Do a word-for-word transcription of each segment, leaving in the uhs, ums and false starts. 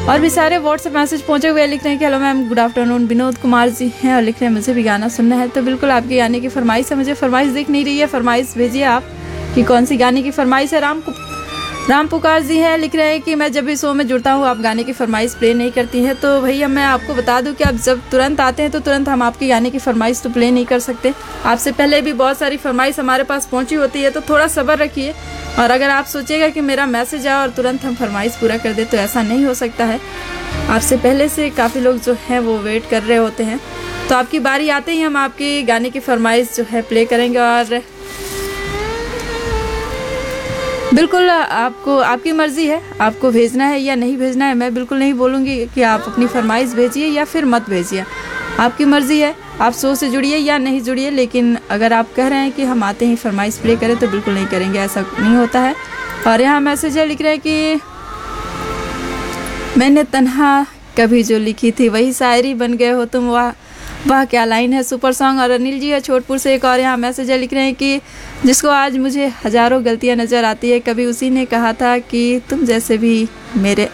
और भी सारे व्हाट्सएप मैसेज पहुंचे हुए लिख रहे हैं कि hello ma'am good afternoon, Vinod Kumar ji हैं और लिख रहे हैं मुझे भी गाना सुनना है। तो बिल्कुल आपके गाने की फरमाइश है, मुझे फरमाइश दिख नहीं रही है, फरमाइश भेजिए आप कि कौन सी गाने की फरमाइश है। राम राम पुकार जी हैं, लिख रहे हैं कि मैं जब भी शो में जुड़ता हूँ आप गाने की फरमाइश प्ले नहीं करती हैं। तो भैया मैं आपको बता दूं कि आप जब तुरंत आते हैं तो तुरंत हम आपके गाने की फरमाइश तो प्ले नहीं कर सकते। आपसे पहले भी बहुत सारी फरमाइश हमारे पास पहुंची होती है, तो थोड़ा सब्र रखिए। और अगर आप सोचिएगा कि मेरा मैसेज आए और तुरंत हम फरमाइश पूरा कर दे तो ऐसा नहीं हो सकता है। आपसे पहले से काफ़ी लोग जो हैं वो वेट कर रहे होते हैं। तो आपकी बारी आते ही हम आपकी गाने की फरमाइश जो है प्ले करेंगे। और बिल्कुल आपको आपकी मर्जी है, आपको भेजना है या नहीं भेजना है। मैं बिल्कुल नहीं बोलूँगी कि आप अपनी फरमाइश भेजिए या फिर मत भेजिए, आपकी मर्जी है। आप शो से जुड़िए या नहीं जुड़िए, लेकिन अगर आप कह रहे हैं कि हम आते ही फरमाइश प्ले करें तो बिल्कुल नहीं करेंगे, ऐसा नहीं होता है। और यहाँ मैसेज है, लिख रहे हैं कि मैंने तन्हा कभी जो लिखी थी वही शायरी बन गए हो तुम, वाह वाह क्या लाइन है, सुपर सॉन्ग। और अनिल जी है छोटपुर से एक और यहाँ मैसेज है, लिख रहे हैं कि जिसको आज मुझे हजारों गलतियाँ नज़र आती है, कभी उसी ने कहा था कि तुम जैसे भी मेरे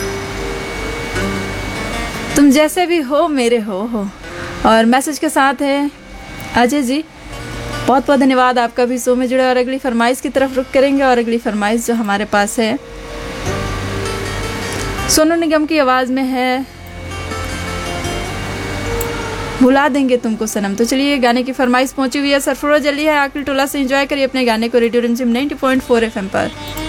तुम जैसे भी हो मेरे हो हो। और मैसेज के साथ है अजय जी, बहुत बहुत धन्यवाद आपका भी शो में जुड़े। और अगली फरमाइश की तरफ रुख करेंगे। और अगली फरमाइश जो हमारे पास है सोनू निगम की आवाज़ में है, भुला देंगे तुमको सनम। तो चलिए गाने की फरमाइश पहुंची हुई है, सरफरोज अली है आकिल टोला से। एंजॉय करिए अपने गाने को रेडियो रिमझिम नाइंटी पॉइंट फोर एफएम पर।